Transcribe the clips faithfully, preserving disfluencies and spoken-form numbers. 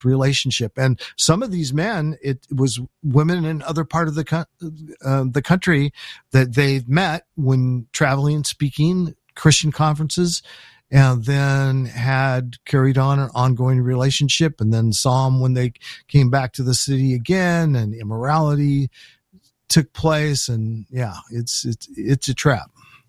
relationship. And some of these men, it was women in other part of the co- uh, the country that they've met when traveling and speaking Christian conferences, and then had carried on an ongoing relationship, and then saw them when they came back to the city again, and immorality took place. And yeah, it's it's it's a trap.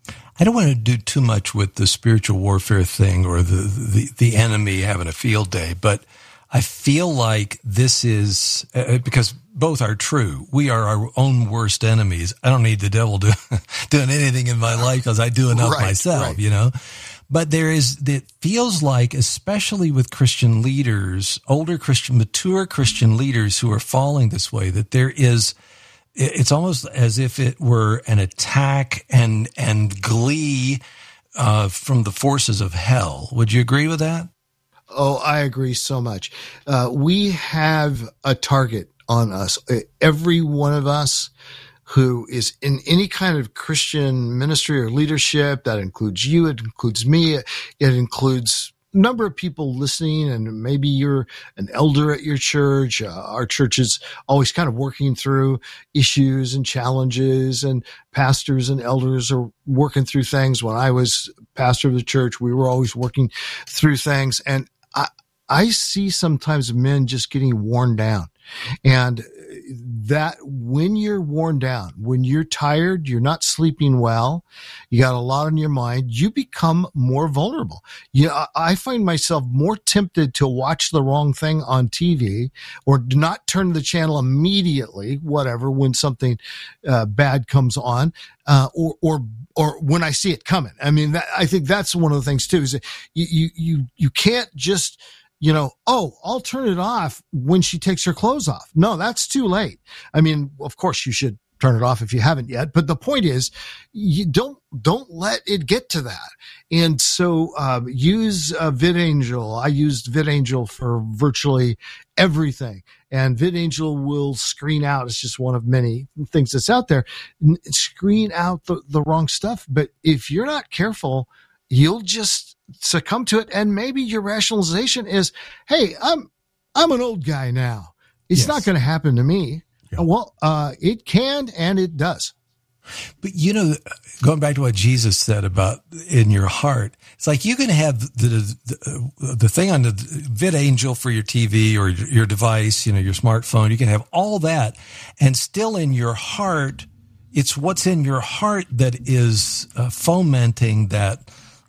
I don't want to do too much with the spiritual warfare thing or the, the, the enemy having a field day, but I feel like this is, uh, because both are true. We are our own worst enemies. I don't need the devil do, doing anything in my life because I do enough right, myself, right. you know? But there is, it feels like, especially with Christian leaders, older Christian, mature Christian leaders who are falling this way, that there is, it's almost as if it were an attack and and glee uh, from the forces of hell. Would you agree with that? Oh, I agree so much. Uh, we have a target on us. Every one of us who is in any kind of Christian ministry or leadership, that includes you, it includes me, it includes number of people listening, and maybe you're an elder at your church. Uh, our church is always kind of working through issues and challenges, and pastors and elders are working through things. When I was pastor of the church, we were always working through things. And I, I see sometimes men just getting worn down. And that when you're worn down, when you're tired, you're not sleeping well, you got a lot on your mind, you become more vulnerable. You know, I find myself more tempted to watch the wrong thing on T V, or do not turn the channel immediately, whatever, when something uh, bad comes on, uh, or, or, or when I see it coming. I mean, that, I think that's one of the things too, is that you, you, you, you can't just, you know, oh, I'll turn it off when she takes her clothes off. No, that's too late. I mean, of course you should turn it off if you haven't yet. But the point is, you don't, don't let it get to that. And so, um, use uh, VidAngel. I used VidAngel for virtually everything. And VidAngel will screen out. It's just one of many things that's out there. Screen out the, the wrong stuff. But if you're not careful, you'll just succumb to it. And maybe your rationalization is, hey, I'm, I'm an old guy now. It's yes. not going to happen to me. Yeah. Well, uh, it can, and it does. But, you know, going back to what Jesus said about in your heart, it's like you can have the, the, the thing on the VidAngel for your T V or your device, you know, your smartphone. You can have all that, and still in your heart, it's what's in your heart that is uh, fomenting that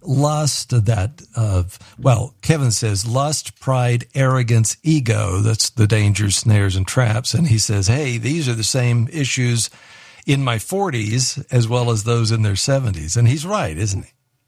lust, that, uh, well, Kevin says lust, pride, arrogance, ego. That's the dangers, snares, and traps. And he says, hey, these are the same issues in my forties as well as those in their seventies. And he's right, isn't he?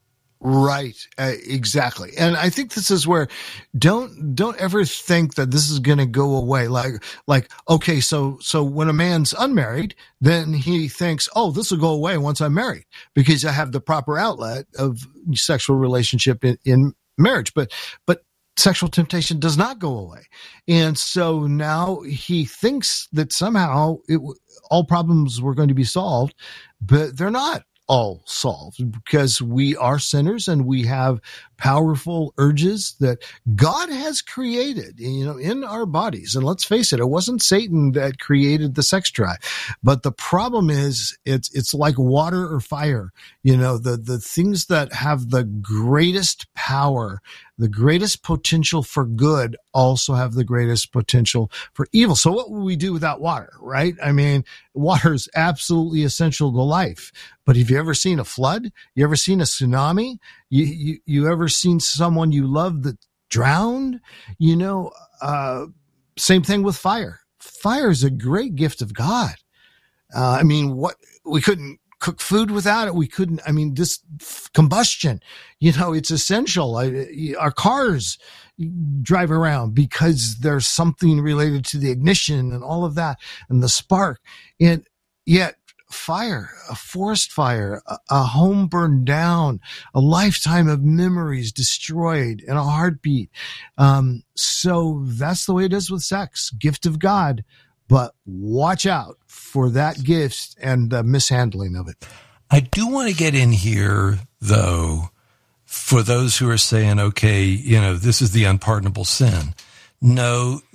Right. Uh, exactly. And I think this is where don't, don't ever think that this is going to go away. Like, like, okay, so, so when a man's unmarried, then he thinks, oh, this will go away once I'm married because I have the proper outlet of sexual relationship in, in marriage. But, but sexual temptation does not go away. And so now he thinks that somehow it, all problems were going to be solved, but they're not all solved, because we are sinners and we have powerful urges that God has created, you know, in our bodies. And let's face it, it wasn't Satan that created the sex drive. But the problem is it's, it's like water or fire. You know, the, the things that have the greatest power, the greatest potential for good, also have the greatest potential for evil. So what would we do without water, right? I mean, water is absolutely essential to life. But have you ever seen a flood? You ever seen a tsunami? You, you, you ever seen someone you love that drowned? You know, uh, same thing with fire. Fire is a great gift of God. Uh, I mean, what, we couldn't cook food without it. We couldn't, I mean, this combustion, you know, it's essential. I, our cars drive around because there's something related to the ignition and all of that and the spark. And yet, fire, a forest fire, a, a home burned down, a lifetime of memories destroyed in a heartbeat. Um, so that's the way it is with sex, gift of God, but watch out for that gift and the mishandling of it. I do want to get in here, though, for those who are saying, okay, you know, this is the unpardonable sin. know